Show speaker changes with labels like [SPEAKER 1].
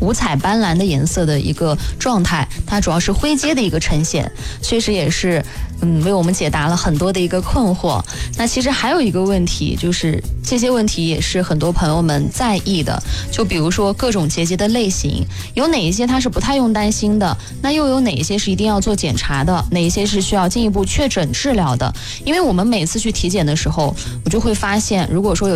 [SPEAKER 1] 五彩斑斓的颜色的一个状态，它主要是灰阶的一个呈现，确实也是为我们解答了很多的一个困惑。那其实还有一个问题，就是这些问题也是很多朋友们在意的，就比如说各种结节的类型，有哪一些它是不太用担心的，那又有哪一些是一定要做检查的，哪一些是需要进一步确诊治疗的。因为我们每次去体检的时候，我就会发现，如果说有